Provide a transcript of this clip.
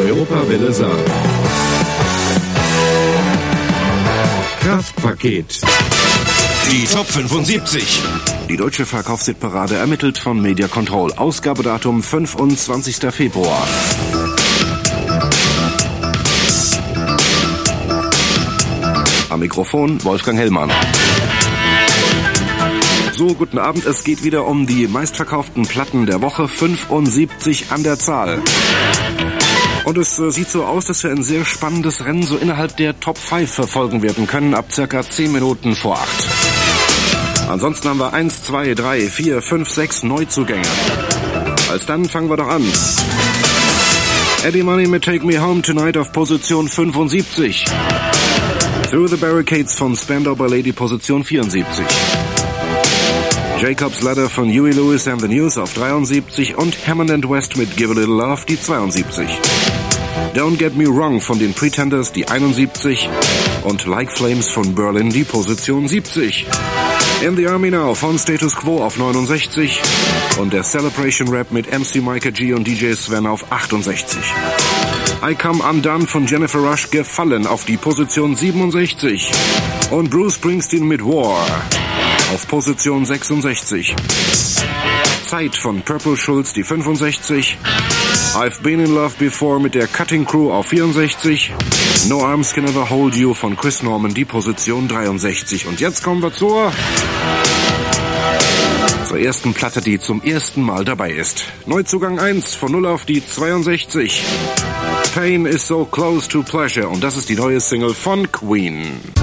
Europawelle Saar. Kraftpaket. Die Top 75. Die deutsche Verkaufshitparade ermittelt von Media Control. Ausgabedatum 25. Februar. Am Mikrofon Wolfgang Hellmann. So, guten Abend. Es geht wieder um die meistverkauften Platten der Woche. 75 an der Zahl. Und es sieht so aus, dass wir ein sehr spannendes Rennen so innerhalb der Top 5 verfolgen werden können, ab circa 10 Minuten vor 8. Ansonsten haben wir 1, 2, 3, 4, 5, 6 Neuzugänge. Alsdann fangen wir doch an. Eddie Money mit Take Me Home Tonight auf Position 75. Through the Barricades von Spandau Ballet, Position 74. Jacob's Ladder von Huey Lewis and the News auf 73 und Hammond & West mit Give a Little Love, die 72. Don't Get Me Wrong von den Pretenders, die 71 und Like Flames von Berlin, die Position 70. In the Army Now von Status Quo auf 69 und der Celebration Rap mit MC Micah G und DJ Sven auf 68. I Come Undone von Jennifer Rush gefallen auf die Position 67 und Bruce Springsteen mit War auf Position 66. Zeit von Purple Schulz, die 65. I've Been in Love Before mit der Cutting Crew auf 64. No Arms Can Ever Hold You von Chris Norman, die Position 63. Und jetzt kommen wir zur ersten Platte, die zum ersten Mal dabei ist. Neuzugang 1 von 0 auf die 62. Pain is so close to pleasure. Und das ist die neue Single von Queen.